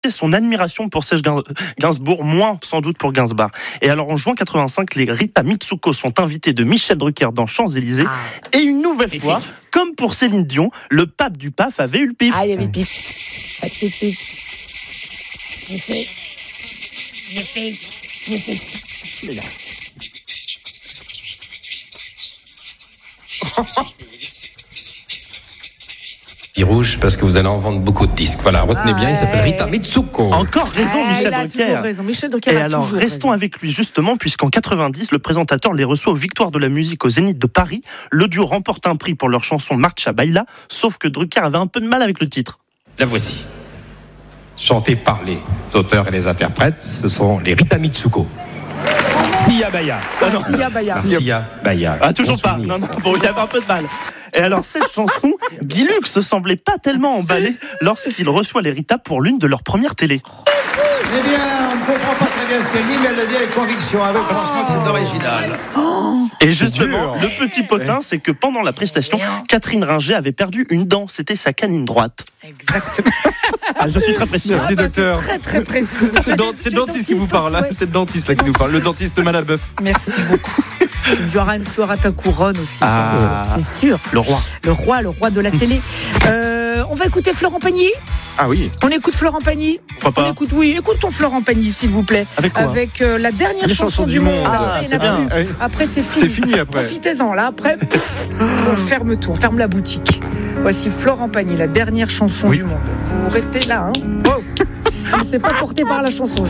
son admiration pour Serge Gainsbourg, moins sans doute pour Gainsbourg. Et alors en juin 85, les Rita Mitsuko sont invités de Michel Drucker dans Champs-Élysées. Et une nouvelle fois, comme pour Céline Dion, le pape du PAF avait eu le pif. Ah, il y avait le pif. Rouge parce que vous allez en vendre beaucoup de disques. Voilà, retenez bien, il s'appelle Rita Mitsuko. Encore raison, Michel Drucker. Michel Drucker. Et alors, restons avec lui justement, puisqu'en 90, le présentateur les reçoit aux Victoires de la musique au Zénith de Paris. Le duo remporte un prix pour leur chanson Marcha Baila, sauf que Drucker avait un peu de mal avec le titre. La voici. Chantée par les auteurs et les interprètes, ce sont les Rita Mitsuko. Sia Baya. Sia Baya. Ah, toujours pas. Non, bon, il y avait un peu de mal. Et alors, cette chanson, Guy Lux ne semblait pas tellement emballé lorsqu'il reçoit les Rita pour l'une de leurs premières télés. Eh bien, on ne comprend pas très bien ce qu'elle dit, mais elle le dit avec conviction. Avec franchement que c'est original. Et justement, le petit potin, c'est que pendant la prestation, Catherine Ringer avait perdu une dent. C'était sa canine droite. Exactement. Ah, je suis très précis. Merci, docteur. Très, très précis. C'est le dentiste qui vous parle, là. C'est le dentiste là qui nous parle. Le dentiste Malabeuf. Merci beaucoup. Tu auras ta couronne aussi. C'est sûr. Le roi. Le roi de la télé. On va écouter Florent Pagny. Ah oui. On écoute Florent Pagny. Pourquoi pas ? Écoutons Florent Pagny, s'il vous plaît. Avec quoi ? Avec la dernière chanson du monde. Après, c'est bien. Après, c'est fini. C'est fini après. Profitez-en, là. Après, on ferme tout. On ferme la boutique. Voici Florent Pagny, la dernière chanson du monde. Vous restez là, hein. Wow. Je ne sais pas porté par la chanson.